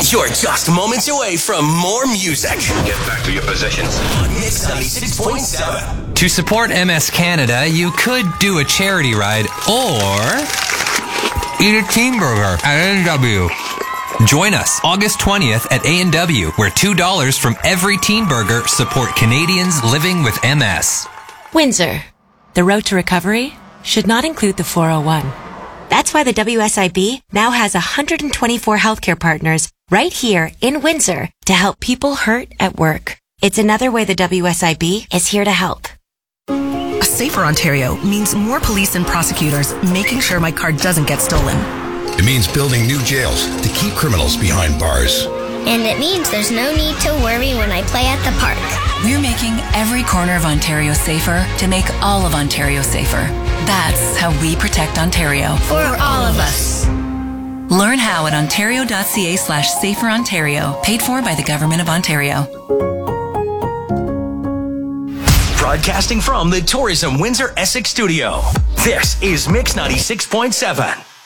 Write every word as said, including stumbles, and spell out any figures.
You're just moments away from more music. Get back to your positions. On Mix ninety-six point seven. To support M S Canada, you could do a charity ride or eat a teen burger at A and W. Join us August twentieth at A and W, where two dollars from every teen burger support Canadians living with M S. Windsor. The road to recovery should not include the four oh one. That's why the W S I B now has one hundred twenty-four healthcare partners right here in Windsor to help people hurt at work. It's another way the W S I B is here to help. A safer Ontario means more police and prosecutors making sure my car doesn't get stolen. It means building new jails to keep criminals behind bars. And it means there's no need to worry when I play at the park. We're making every corner of Ontario safer to make all of Ontario safer. That's how we protect Ontario. For all of us. Learn how at ontario.ca slash safer Ontario. Paid for by the Government of Ontario. Broadcasting from the Tourism Windsor Essex studio. This is Mix ninety-six point seven.